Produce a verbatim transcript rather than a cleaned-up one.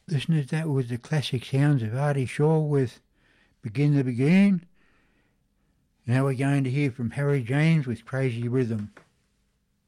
Listeners, that was the classic sounds of Artie Shaw with Begin the Begin. Now we're going to hear from Harry James with Crazy Rhythm.